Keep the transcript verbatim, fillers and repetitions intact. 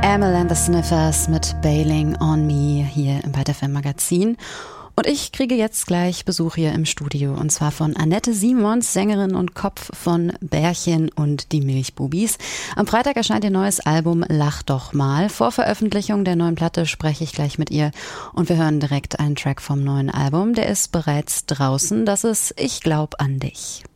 Amyl and the Sniffers mit Bailing on Me hier im Byte F M Magazin. Und ich kriege jetzt gleich Besuch hier im Studio, und zwar von Annette Simons, Sängerin und Kopf von Bärchen und die Milchbubis. Am Freitag erscheint ihr neues Album Lach doch mal. Vor Veröffentlichung der neuen Platte spreche ich gleich mit ihr und wir hören direkt einen Track vom neuen Album. Der ist bereits draußen. Das ist Ich glaub an dich.